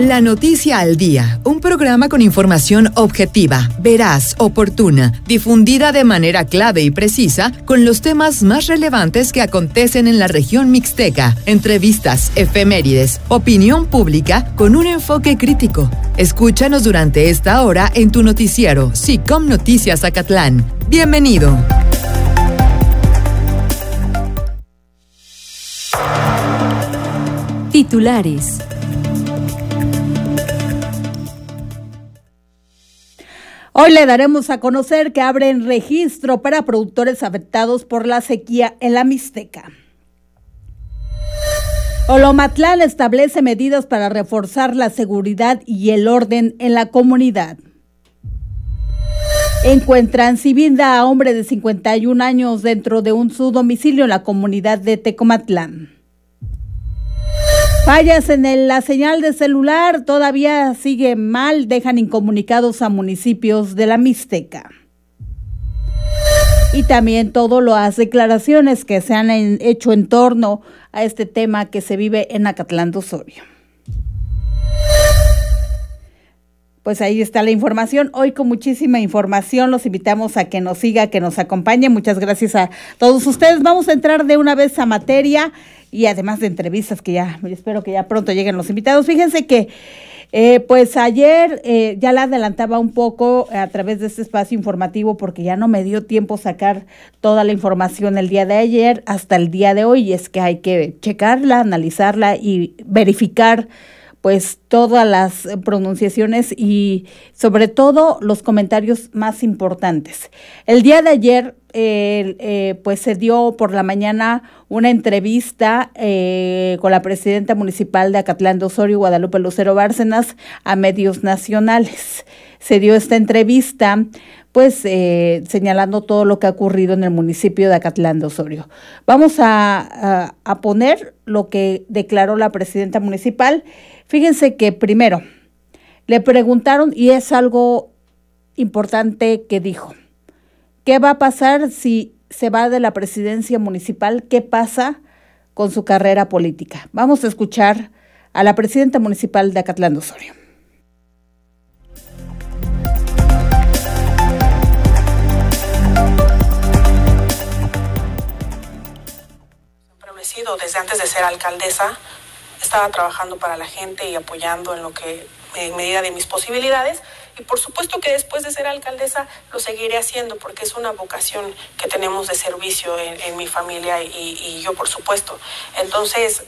La Noticia al Día, un programa con información objetiva, veraz, oportuna, difundida de manera clave y precisa con los temas más relevantes que acontecen en la región mixteca, entrevistas, efemérides, opinión pública con un enfoque crítico. Escúchanos durante esta hora en tu noticiero SICOM Noticias Acatlán. Bienvenido. Titulares. Hoy le daremos a conocer que abren registro para productores afectados por la sequía en la Mixteca. Olomatlán establece medidas para reforzar la seguridad y el orden en la comunidad. Encuentran sin vida a hombre de 51 años dentro de su domicilio en la comunidad de Tecomatlán. Fallas en la señal de celular todavía sigue mal, dejan incomunicados a municipios de la Mixteca. Y también todas las declaraciones que se han hecho en torno a este tema que se vive en Acatlán de Osorio. Pues ahí está la información. Hoy con muchísima información los invitamos a que nos siga, que nos acompañe. Muchas gracias a todos ustedes. Vamos a entrar de una vez a materia y además de entrevistas que ya, espero que ya pronto lleguen los invitados. Fíjense que pues ayer ya la adelantaba un poco a través de este espacio informativo porque ya no me dio tiempo sacar toda la información el día de ayer hasta el día de hoy. Y es que hay que checarla, analizarla y verificar pues todas las pronunciaciones y sobre todo los comentarios más importantes. El día de ayer pues se dio por la mañana una entrevista con la presidenta municipal de Acatlán de Osorio, Guadalupe Lucero Bárcenas, a medios nacionales. Se dio esta entrevista pues señalando todo lo que ha ocurrido en el municipio de Acatlán de Osorio. Vamos a poner lo que declaró la presidenta municipal. Fíjense que primero le preguntaron, y es algo importante que dijo, ¿qué va a pasar si se va de la presidencia municipal? ¿Qué pasa con su carrera política? Vamos a escuchar a la presidenta municipal de Acatlán de Osorio. Desde antes de ser alcaldesa, estaba trabajando para la gente y apoyando en lo que, en medida de mis posibilidades, y por supuesto que después de ser alcaldesa lo seguiré haciendo porque es una vocación que tenemos de servicio en mi familia y yo, por supuesto. Entonces,